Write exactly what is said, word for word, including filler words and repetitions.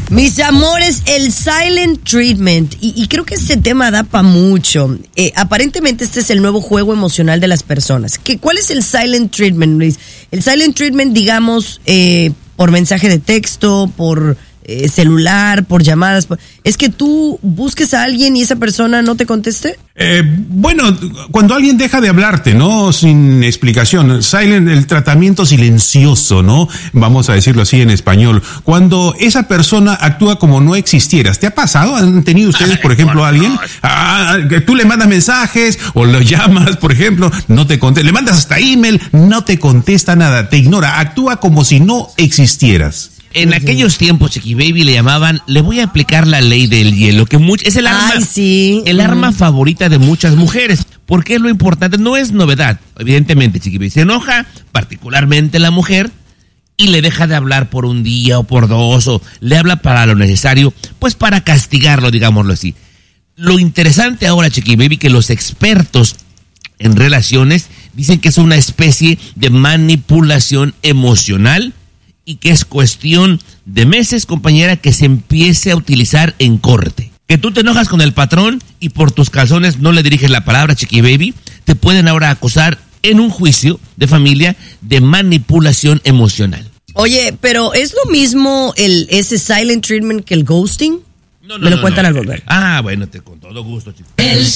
Mis amores, el silent treatment, y, y creo que este tema da para mucho. Eh, aparentemente este es el nuevo juego emocional de las personas. ¿Qué, ¿Cuál es el silent treatment, Luis? El silent treatment, digamos, eh, por mensaje de texto, por eh, celular, por llamadas. Por... ¿Es que tú busques a alguien y esa persona no te conteste? Eh, bueno, cuando alguien deja de hablarte, ¿no? Sin explicación. Silent, el tratamiento silencioso, ¿no? Vamos a decirlo así en español. Cuando esa persona actúa como no existieras. ¿Te ha pasado? ¿Han tenido ustedes, por ejemplo, a alguien? Ah, que tú le mandas mensajes o lo llamas, por ejemplo, no te contesta. Le mandas hasta email, no te contesta nada, te ignora. Actúa como si no existieras. En aquellos tiempos, Chiqui Baby, le llamaban, le voy a aplicar la ley del hielo, que much, es el arma, Ay, sí. el arma favorita de muchas mujeres. Porque es lo importante, no es novedad. Evidentemente, Chiqui Baby, se enoja, particularmente la mujer, y le deja de hablar por un día o por dos, o le habla para lo necesario, pues para castigarlo, digámoslo así. Lo interesante ahora, Chiqui Baby, que los expertos en relaciones dicen que es una especie de manipulación emocional, y que es cuestión de meses, compañera, que se empiece a utilizar en corte. Que tú te enojas con el patrón y por tus calzones no le diriges la palabra, Chiqui Baby, te pueden ahora acusar en un juicio de familia de manipulación emocional. Oye, pero ¿es lo mismo el ese silent treatment que el ghosting? No, no, Me lo no, cuentan no. al volver. Ah, bueno, te con todo gusto, Chiqui. El